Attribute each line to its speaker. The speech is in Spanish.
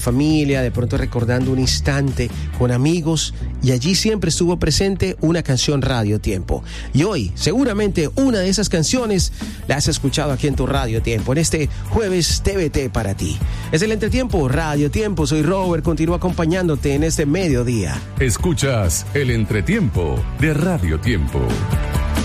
Speaker 1: familia, de pronto recordando un instante con amigos, y allí siempre estuvo presente una canción Radio Tiempo. Y hoy, seguramente una de esas canciones la has escuchado aquí en tu Radio Tiempo, en este jueves TVT para ti. Es el Entretiempo, Radio Tiempo. Soy Robert, continúo acompañándote en este mediodía.
Speaker 2: Escuchas el Entretiempo de Radio Tiempo.